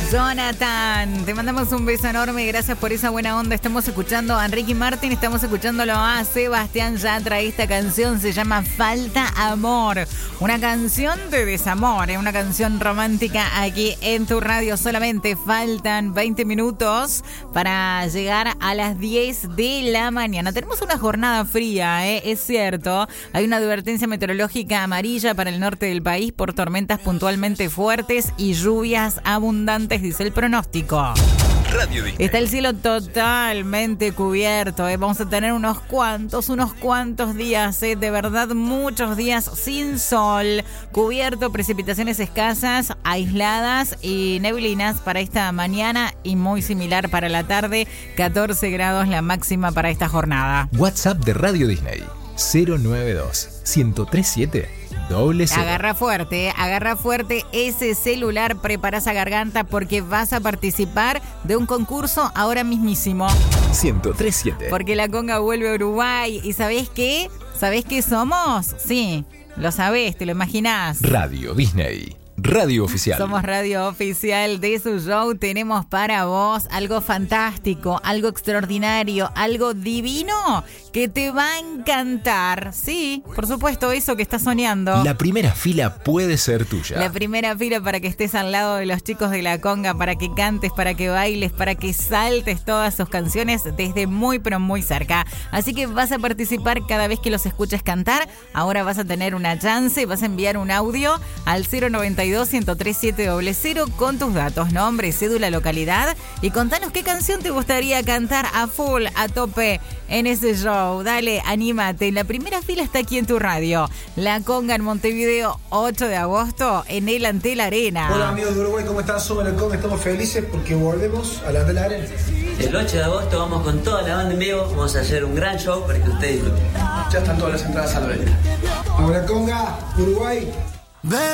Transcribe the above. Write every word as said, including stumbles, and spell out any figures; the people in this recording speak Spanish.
Jonathan, te mandamos un beso enorme, gracias por esa buena onda. Estamos escuchando a Ricky Martin, estamos escuchándolo a Sebastián Yatra. Esta canción se llama Falta Amor, una canción de desamor, ¿eh? Una canción romántica aquí en tu radio. Solamente faltan veinte minutos para llegar a las diez de la mañana. Tenemos una jornada fría, ¿eh? Es cierto, hay una advertencia meteorológica amarilla para el norte del país por tormentas puntualmente fuertes y lluvias abundantes, dice el pronóstico. Radio Disney. Está el cielo totalmente cubierto, ¿eh? Vamos a tener unos cuantos, unos cuantos días, ¿eh? De verdad, muchos días sin sol, cubierto, precipitaciones escasas, aisladas y neblinas para esta mañana y muy similar para la tarde, catorce grados la máxima para esta jornada. WhatsApp de Radio Disney, cero nueve dos, uno tres siete, doble cero. Agarra fuerte, agarra fuerte ese celular, prepara esa garganta porque vas a participar de un concurso ahora mismísimo. ciento tres siete. Porque la conga vuelve a Uruguay. ¿Y sabés qué? ¿Sabés qué somos? Sí, lo sabés, te lo imaginás. Radio Disney, radio oficial. Somos radio oficial de su show. Tenemos para vos algo fantástico, algo extraordinario, algo divino que te va a encantar. Sí, por supuesto, eso que estás soñando. La primera fila puede ser tuya. La primera fila para que estés al lado de los chicos de la conga, para que cantes, para que bailes, para que saltes todas sus canciones desde muy pero muy cerca. Así que vas a participar cada vez que los escuches cantar. Ahora vas a tener una chance, vas a enviar un audio al cero noventa y dos, uno tres siete, cero cero con tus datos, nombre, cédula, localidad y contanos qué canción te gustaría cantar a full, a tope en ese show. Dale, anímate. La primera fila está aquí en tu radio. La Conga en Montevideo, ocho de agosto, en el Antel Arena. Hola amigos de Uruguay, ¿cómo están? Somos La Conga, estamos felices porque volvemos al Antel Arena. El ocho de agosto vamos con toda la banda en vivo, vamos a hacer un gran show para que ustedes disfruten. Ya están todas las entradas a la venta. Ahora Conga, Uruguay.